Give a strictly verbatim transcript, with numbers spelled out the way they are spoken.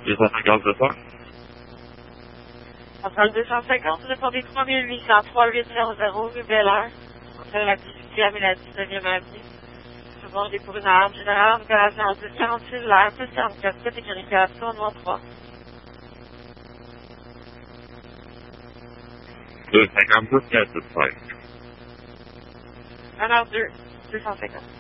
deux cent cinquante, c'est ça? On parle deux cent cinquante, répondez trois mille huit cent trois huit zéro zéro, rue Bel Air. On fait la dix-huitième et la dix-neuvième avenue. Demandez pour une arme générale, opération dix quarante-six, l'air, plus quarante-quatre, sept, écrication, noir trois. deux cent cinquante, plus quinze, cinq. Alors deux, deux cent cinquante.